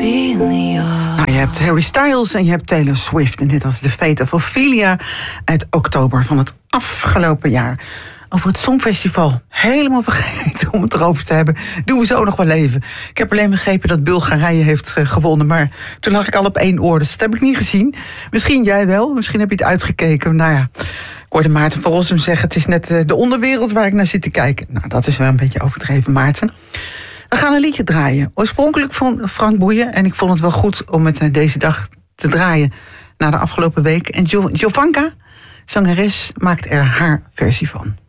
Nou, je hebt Harry Styles en je hebt Taylor Swift. En dit was The Fate of Ophelia uit oktober van het afgelopen jaar. Over het Songfestival. Helemaal vergeten om het erover te hebben. Doen we zo nog wel even. Ik heb alleen begrepen dat Bulgarije heeft gewonnen. Maar toen lag ik al op 1 oor. Dus dat heb ik niet gezien. Misschien jij wel. Misschien heb je het uitgekeken. Nou ja, ik hoorde Maarten van Rossum zeggen... het is net de onderwereld waar ik naar zit te kijken. Nou, dat is wel een beetje overdreven, Maarten. We gaan een liedje draaien. Oorspronkelijk van Frank Boeien. En ik vond het wel goed om het deze dag te draaien... na de afgelopen week. En Jovanka, zangeres, maakt er haar versie van.